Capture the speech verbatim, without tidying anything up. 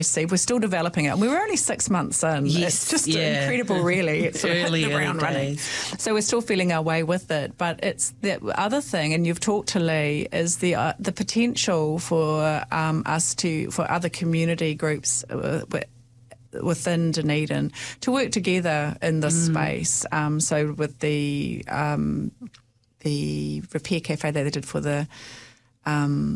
See, we're still developing it. We were only six months in. Yes, it's just yeah. incredible, really. It's sort of Early, hit the early ground running. days. So we're still feeling our way with it. But it's the other thing, and you've talked to Lee, is the uh, the potential for um, us to, for other community groups uh, within Dunedin to work together in this mm. space. Um, so with the um, the repair cafe that they did for the um,